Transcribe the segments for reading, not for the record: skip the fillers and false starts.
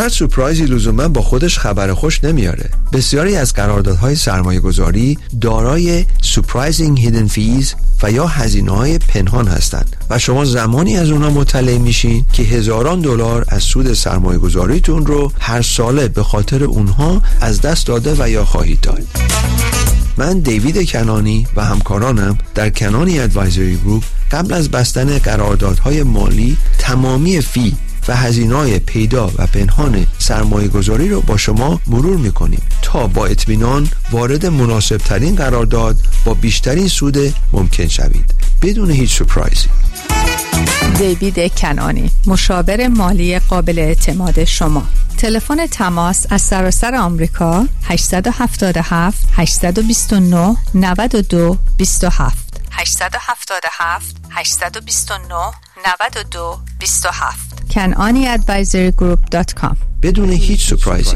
هر سورپرایزی لزوما با خودش خبر خوش نمیاره. بسیاری از قراردادهای سرمایه‌گذاری دارای surprising hidden fees و یا هزینه‌های پنهان هستند و شما زمانی از اونها مطلع میشین که هزاران دلار از سود سرمایه‌گذاریتون رو هر ساله به خاطر اونها از دست داده و یا خواهید داد. من دیوید کنانی و همکارانم در کنانی ادوایزری گروپ قبل از بستن قراردادهای مالی تمامی فی و هزینه‌های پیدا و پنهان سرمایه‌گذاری رو با شما مرور می‌کنیم تا با اطمینان وارد مناسب‌ترین قرارداد با بیشترین سود ممکن شوید بدون هیچ سورپرایزی. دیوید کنانی، مشاور مالی قابل اعتماد شما. تلفن تماس از سراسر آمریکا 877 829 92 27 877 829 92 27 kananiadvisorygroup.com. بدون هیچ سورپرایزی.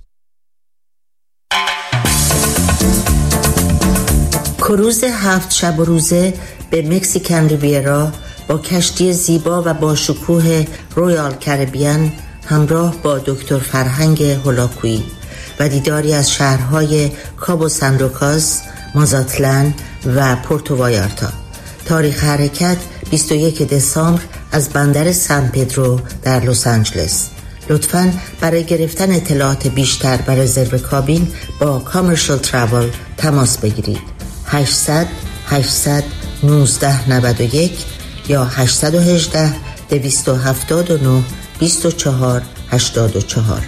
کروز 7 شب و روزه به مکزیکن ریویرا با کشتی زیبا و با شکوه رویال کریبیان همراه با دکتر فرهنگ هولاکویی و دیداری از شهرهای کابو سان لوکاس، مازاتلان و پورتو وایارتا. تاریخ حرکت 21 دسامبر از بندر سان پدرو در لس آنجلس. لطفاً برای گرفتن اطلاعات بیشتر و رزرو کابین با کامرشال تراول تماس بگیرید. 800 819 91 یا 818 279 24 84.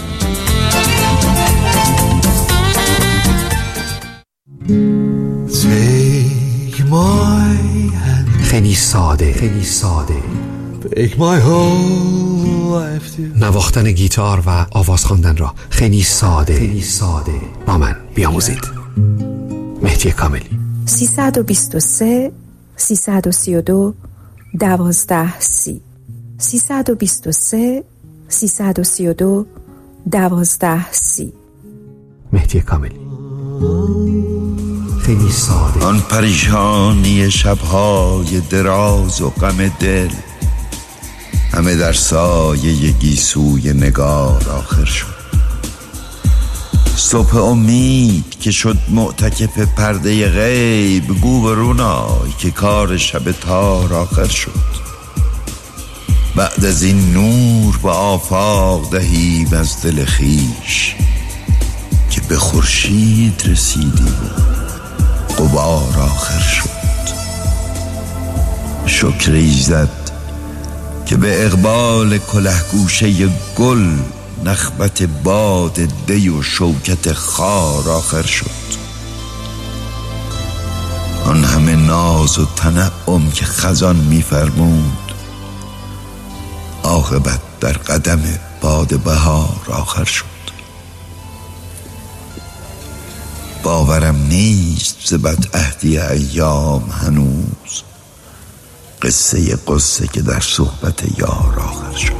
خیلی ساده نواختن گیتار و آواز خواندن را خیلی ساده با من بیاموزید. مهدی کاملی. 323 332 1230 323 332 1230. مهدی کاملی. خیلی ساده. آن پریشانی شب‌های دراز و غم دل همه در سایه گیسوی نگار آخر شد. صبح امید که شد معتکف پرده غیب، گو برونای که کار شب تار آخر شد. بعد از این نور به آفاق دهیم از دل خیش که به خورشید رسیدیم غبار آخر شد. شکر ایزد که به اقبال کلهگوشه گل نخبت باد دی و شوکت خار آخر شد. آن همه ناز و تنعم که خزان می‌فرمود عاقبت در قدم باد بهار آخر شد. باورم نیست ز بدعهدی ایام هنوز قصه که در صحبت یار آخر شد.